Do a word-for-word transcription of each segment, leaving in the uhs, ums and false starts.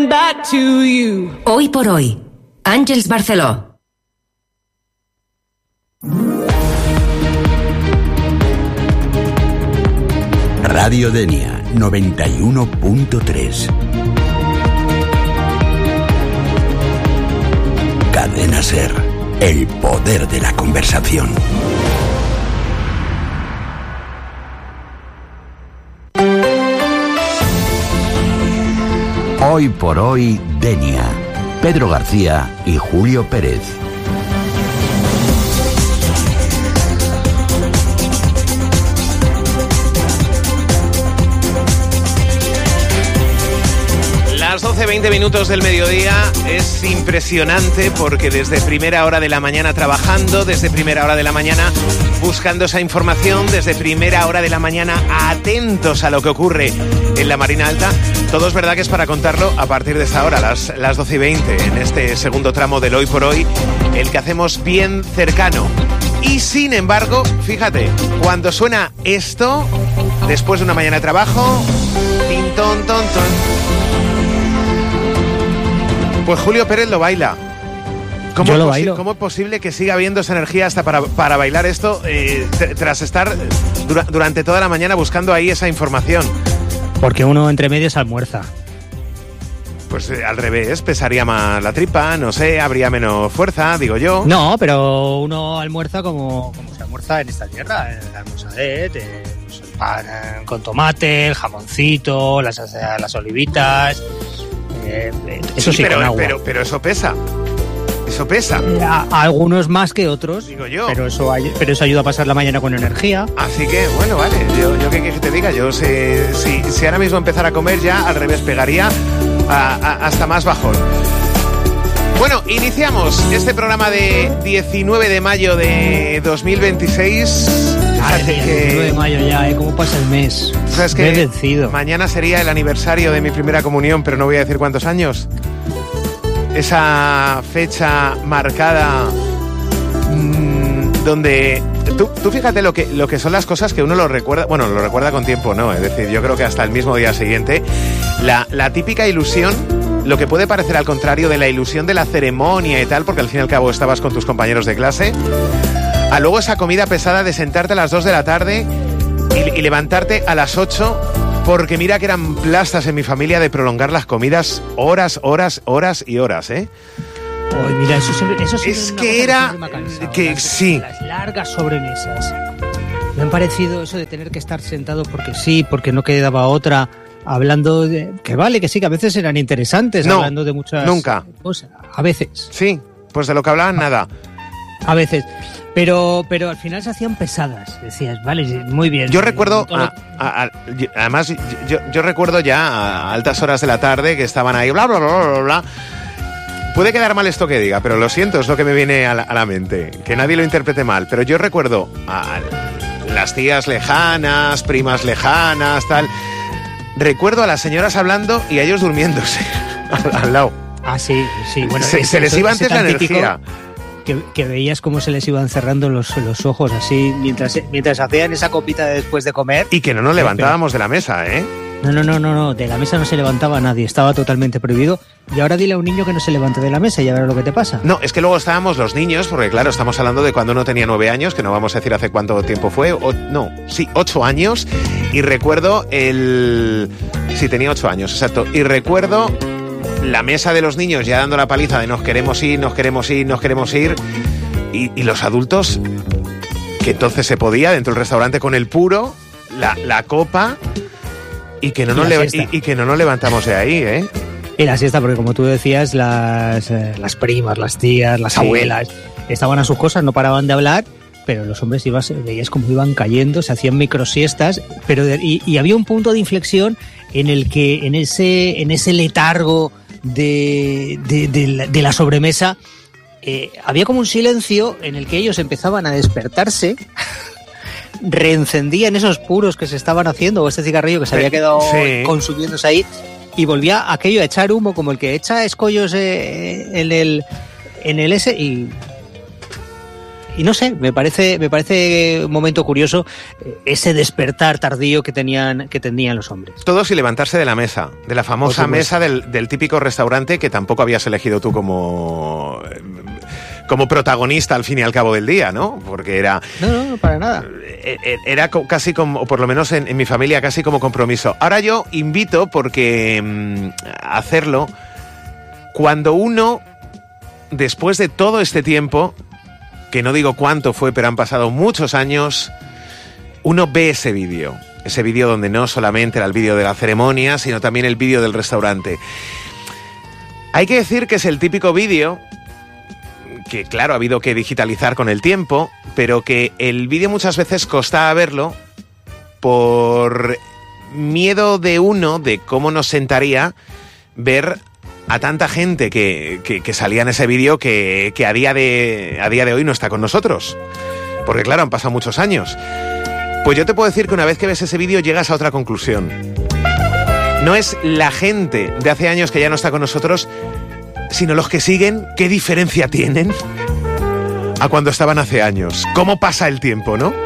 coming back to you. Hoy por hoy, Àngels Barceló. Radio Denia noventa y uno punto tres. Cadena Ser, el poder de la conversación. Hoy por hoy, Denia. Pedro García y Julio Pérez. Las doce veinte minutos del mediodía. Es impresionante porque desde primera hora de la mañana trabajando, desde primera hora de la mañana buscando esa información, desde primera hora de la mañana atentos a lo que ocurre en la Marina Alta. Todo es verdad que es para contarlo a partir de esta hora, las, las doce y veinte, en este segundo tramo del Hoy por Hoy, el que hacemos bien cercano. Y sin embargo, fíjate, cuando suena esto, después de una mañana de trabajo, tin, ton, ton, ton, pues Julio Pérez lo baila. ¿Cómo, Yo lo es bailo. ¿Cómo es posible que siga habiendo esa energía hasta para, para bailar esto eh, t- tras estar dura, durante toda la mañana buscando ahí esa información? Porque uno entre medios almuerza. Pues eh, al revés, pesaría más la tripa, no sé, habría menos fuerza, digo yo. No, pero uno almuerza como, como se almuerza en esta tierra, el almozadet, eh, pues el pan eh, con tomate, el jamoncito, las, las olivitas, eh, eso sí, pero, con agua. pero, pero eso pesa, eso pesa. A, a algunos más que otros, Digo yo. pero eso, ay- pero eso ayuda a pasar la mañana con energía. Así que, bueno, vale, yo, yo qué quieres que te diga, yo sé, si, si ahora mismo empezara a comer ya, al revés, pegaría a, a, hasta más bajón. Bueno, iniciamos este programa de diecinueve de mayo de dos mil veintiséis. Madre Fíjate mía, que- diecinueve de mayo ya, ¿eh? ¿Cómo pasa el mes? ¿Sabes Me he que vencido. mañana sería el aniversario de mi primera comunión, pero no voy a decir cuántos años? Esa fecha marcada mmm, donde... Tú, tú fíjate lo que, lo que son las cosas que uno lo recuerda... Bueno, lo recuerda con tiempo, ¿no? Es decir, yo creo que hasta el mismo día siguiente. La, la típica ilusión, lo que puede parecer al contrario de la ilusión de la ceremonia y tal, porque al fin y al cabo estabas con tus compañeros de clase, a luego esa comida pesada de sentarte a las dos de la tarde y, y levantarte a las ocho, porque mira que eran plastas en mi familia de prolongar las comidas horas, horas, horas y horas, ¿eh? Ay, mira, eso, siempre- eso siempre Es una que cosa era- siempre me ha cansado. que Las- sí. Las largas sobremesas. Me han parecido eso de tener que estar sentado porque sí, porque no quedaba otra, hablando de... Que vale, que sí, que a veces eran interesantes, No, hablando de muchas nunca. cosas. A veces, Sí, pues de lo que hablaban nada. a veces. Pero, pero al final se hacían pesadas. Decías, vale, sí, muy bien. Yo eh, recuerdo, todo lo- a- a- a- yo- además, yo, yo recuerdo ya a altas horas de la tarde que estaban ahí, bla, bla, bla, bla, bla, bla. Puede quedar mal esto que diga, pero lo siento, es lo que me viene a la, a la mente. Que nadie lo interprete mal, pero yo recuerdo a las tías lejanas, primas lejanas, tal. Recuerdo a las señoras hablando y a ellos durmiéndose al, al lado. Ah, sí, sí. Bueno, se, ese- se les ese- iba ese antes la tan típico energía. Que, que veías cómo se les iban cerrando los, los ojos así mientras, mientras hacían esa copita de después de comer. Y que no nos levantábamos de la mesa, ¿eh? No, no, no, no, no, de la mesa no se levantaba nadie, estaba totalmente prohibido. Y ahora dile a un niño que no se levante de la mesa y a ver lo que te pasa. No, es que luego estábamos los niños, porque claro, estamos hablando de cuando uno tenía nueve años, que no vamos a decir hace cuánto tiempo fue, o, no, sí, ocho años, y recuerdo el... Sí, tenía ocho años, exacto, y recuerdo la mesa de los niños ya dando la paliza de nos queremos ir, nos queremos ir, nos queremos ir, y, y los adultos, que entonces se podía, dentro del restaurante con el puro, la, la copa, y que, no Y nos la leva- siesta. y, y que no nos levantamos de ahí, ¿eh? Y la siesta, porque como tú decías, las, eh, las primas, las tías, las Sí. abuelas, estaban a sus cosas, no paraban de hablar, pero los hombres ibas, veías como iban cayendo, se hacían microsiestas, pero de- y, y había un punto de inflexión en el que en ese, en ese letargo de, de, de la, de la sobremesa eh, había como un silencio en el que ellos empezaban a despertarse, reencendían esos puros que se estaban haciendo o ese cigarrillo que se había quedado Sí. consumiéndose ahí y volvía aquello a echar humo como el que echa escollos eh, en el en el ese y y no sé, me parece, me parece un momento curioso ese despertar tardío que tenían, que tenían los hombres. Todo sin levantarse de la mesa, de la famosa mesa del, del típico restaurante que tampoco habías elegido tú como, como protagonista al fin y al cabo del día, ¿no? Porque era... No, no, no, para nada. Era casi como, o por lo menos en, en mi familia, casi como compromiso. Ahora yo invito, porque mmm, hacerlo, cuando uno, después de todo este tiempo, que no digo cuánto fue, pero han pasado muchos años, uno ve ese vídeo. Ese vídeo donde no solamente era el vídeo de la ceremonia, sino también el vídeo del restaurante. Hay que decir que es el típico vídeo que, claro, ha habido que digitalizar con el tiempo, pero que el vídeo muchas veces costaba verlo por miedo de uno de cómo nos sentaría ver a tanta gente que, que, que salía en ese vídeo que, que a, día de, a día de hoy no está con nosotros. Porque, claro, han pasado muchos años. Pues yo te puedo decir que una vez que ves ese vídeo llegas a otra conclusión. No es la gente de hace años que ya no está con nosotros, sino los que siguen, ¿qué diferencia tienen a cuando estaban hace años? ¿Cómo pasa el tiempo, no?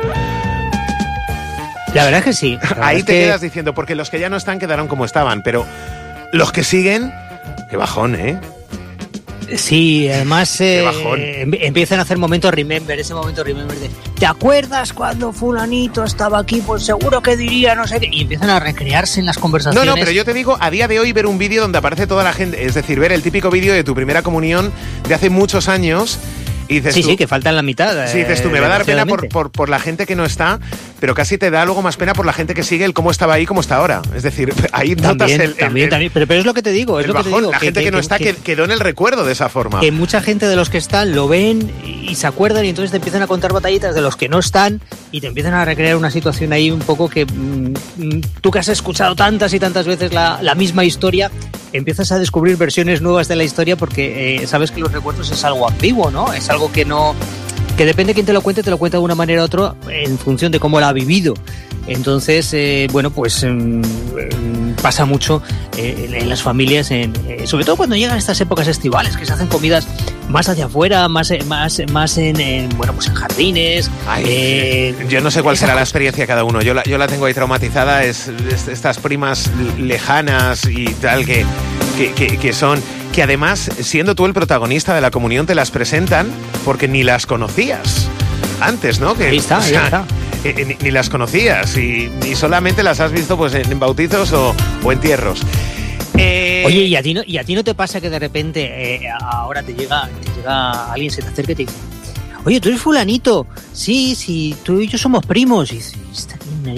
La verdad es que sí. Ahí te que... quedas diciendo, porque los que ya no están quedaron como estaban, pero los que siguen, qué bajón, ¿eh? Sí, además eh, empiezan a hacer momentos remember, ese momento remember de ¿te acuerdas cuando fulanito estaba aquí? Pues seguro que diría no sé qué. Y empiezan a recrearse en las conversaciones. No, no, pero yo te digo, a día de hoy ver un vídeo donde aparece toda la gente, es decir, ver el típico vídeo de tu primera comunión de hace muchos años. Y dices sí, tú, sí, que faltan la mitad. Sí, dices tú, me va a dar pena por, por, por la gente que no está, pero casi te da luego más pena por la gente que sigue el cómo estaba ahí, cómo está ahora. Es decir, ahí también, notas el... También, el, también, pero, pero es lo que te digo, es lo bajón, que te digo. La que, gente que, que no que, está que, quedó en el recuerdo de esa forma. Que mucha gente de los que están lo ven y se acuerdan y entonces te empiezan a contar batallitas de los que no están y te empiezan a recrear una situación ahí un poco que mmm, tú que has escuchado tantas y tantas veces la, la misma historia, empiezas a descubrir versiones nuevas de la historia porque eh, sabes que los recuerdos es algo activo, ¿no? Es algo que no... que depende de quién te lo cuente, te lo cuenta de una manera u otra en función de cómo la ha vivido. Entonces, eh, bueno, pues eh, pasa mucho eh, en, en las familias, en, eh, sobre todo cuando llegan estas épocas estivales, que se hacen comidas más hacia afuera, más, más, más en, en, bueno, pues en jardines. Ay, eh, yo no sé cuál será la experiencia de cada uno. Yo la, yo la tengo ahí traumatizada, es, es estas primas lejanas y tal que, que, que, que son... que además, siendo tú el protagonista de la comunión, te las presentan porque ni las conocías antes, ¿no? Que, ahí está, ahí o sea, está. Eh, ni, ni las conocías y, y solamente las has visto pues en, en bautizos o, o entierros. Eh... Oye, ¿y a, ti no, ¿y a ti no te pasa que de repente eh, ahora te llega, te llega alguien, se te acerca y te dice: oye, tú eres fulanito? Sí, sí, tú y yo somos primos. Y dices,